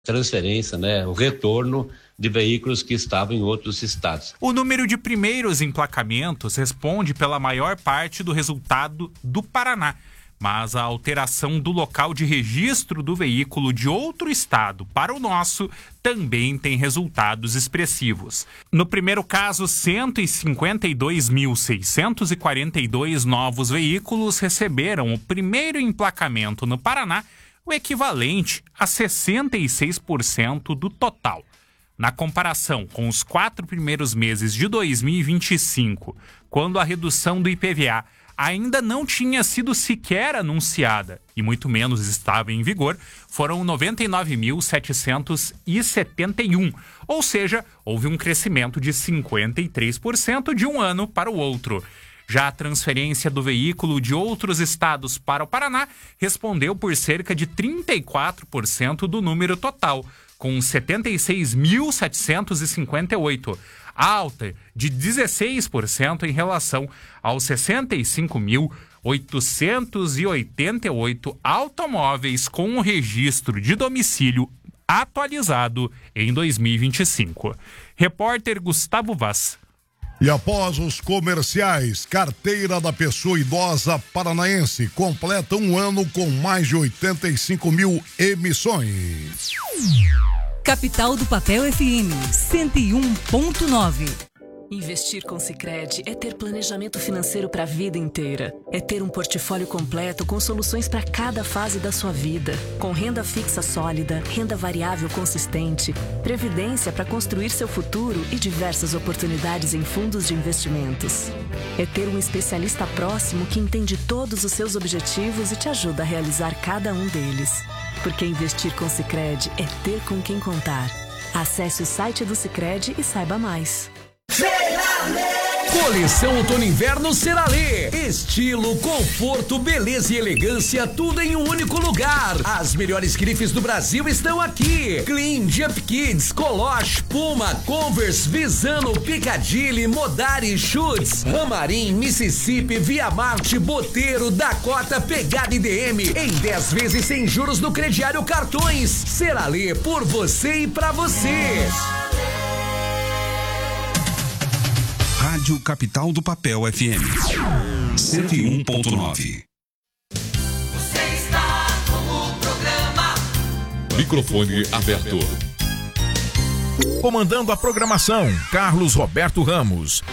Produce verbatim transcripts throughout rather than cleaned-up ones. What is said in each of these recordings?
transferência, né, o retorno de veículos que estavam em outros estados. O número de primeiros emplacamentos responde pela maior parte do resultado do Paraná, mas a alteração do local de registro do veículo de outro estado para o nosso também tem resultados expressivos. No primeiro caso, cento e cinquenta e dois mil, seiscentos e quarenta e dois novos veículos receberam o primeiro emplacamento no Paraná, o equivalente a sessenta e seis por cento do total. Na comparação com os quatro primeiros meses de dois mil e vinte e cinco, quando a redução do I P V A ainda não tinha sido sequer anunciada e muito menos estava em vigor, foram noventa e nove mil, setecentos e setenta e um, ou seja, houve um crescimento de cinquenta e três por cento de um ano para o outro. Já a transferência do veículo de outros estados para o Paraná respondeu por cerca de trinta e quatro por cento do número total, com setenta e seis mil, setecentos e cinquenta e oito, alta de dezesseis por cento em relação aos sessenta e cinco mil, oitocentos e oitenta e oito automóveis com o registro de domicílio atualizado em dois mil e vinte e cinco. Repórter Gustavo Vaz. E após os comerciais, Carteira da Pessoa Idosa Paranaense completa um ano com mais de oitenta e cinco mil emissões. Capital do Papel F M cento e um ponto nove. Investir com Sicredi é ter planejamento financeiro para a vida inteira. É ter um portfólio completo com soluções para cada fase da sua vida. Com renda fixa sólida, renda variável consistente, previdência para construir seu futuro e diversas oportunidades em fundos de investimentos. É ter um especialista próximo que entende todos os seus objetivos e te ajuda a realizar cada um deles. Porque investir com Sicredi é ter com quem contar. Acesse o site do Sicredi e saiba mais. Coleção Outono Inverno Ceralê. Estilo, conforto, beleza e elegância, tudo em um único lugar. As melhores grifes do Brasil estão aqui. Clean, Jump Kids, Coloche, Puma, Converse, Visano, Piccadilly, Modari, Schutz, Ramarim, Mississippi, Via Marte, Boteiro, Dakota, Pegada e D M. Em dez vezes sem juros no crediário Cartões. Ceralê, por você e pra você. Rádio Capital do Papel F M cento e um ponto nove. Você está com o programa Microfone aberto. Comandando a programação, Carlos Roberto Ramos.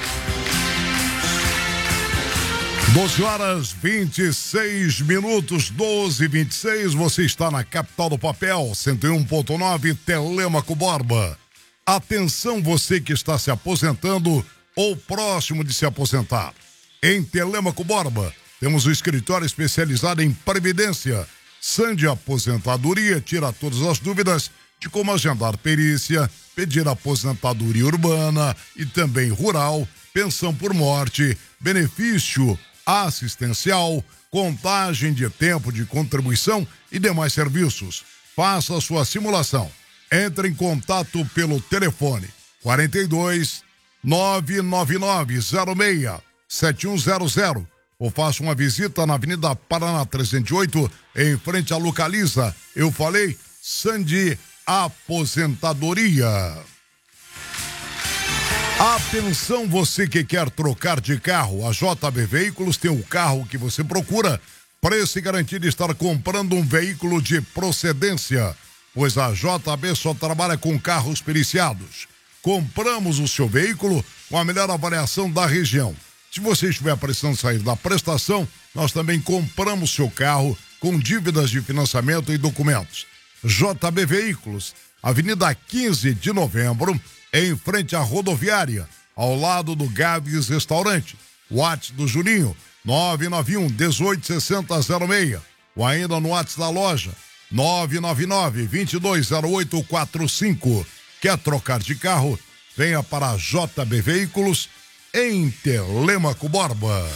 doze horas vinte e seis minutos, doze e vinte e seis. Você está na Capital do Papel, cento e um ponto nove, Telêmaco Borba. Atenção, você que está se aposentando ou próximo de se aposentar. Em Telêmaco Borba, temos um escritório especializado em previdência. Sande Aposentadoria tira todas as dúvidas de como agendar perícia, pedir aposentadoria urbana e também rural, pensão por morte, benefício assistencial, contagem de tempo de contribuição e demais serviços. Faça a sua simulação. Entre em contato pelo telefone quarenta e dois, nove nove nove zero seis, sete um zero zero ou faça uma visita na Avenida Paraná trezentos e oito, em frente à Localiza. Eu falei, Sandi Aposentadoria. Atenção, você que quer trocar de carro, a J B Veículos tem o carro que você procura, preço e garantia de estar comprando um veículo de procedência, pois a J B só trabalha com carros periciados. Compramos o seu veículo com a melhor avaliação da região. Se você estiver precisando sair da prestação, nós também compramos seu carro com dívidas de financiamento e documentos. J B Veículos, Avenida quinze de novembro, em frente à rodoviária, ao lado do Gaves Restaurante. WhatsApp do Juninho, nove nove um, dezoito, sessenta, zero seis. Ou ainda no WhatsApp da loja, nove nove nove, vinte e dois, zero oito quatro cinco. Quer trocar de carro? Venha para a J B Veículos em Telêmaco Borba.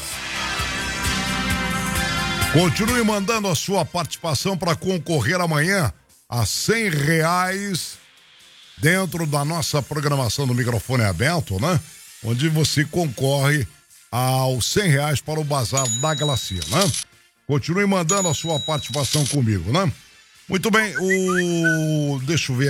Continue mandando a sua participação para concorrer amanhã a cem reais dentro da nossa programação do Microfone Aberto, né? Onde você concorre aos cem reais para o Bazar da Glacia, né? Continue mandando a sua participação comigo, né? Muito bem, o. Deixa eu ver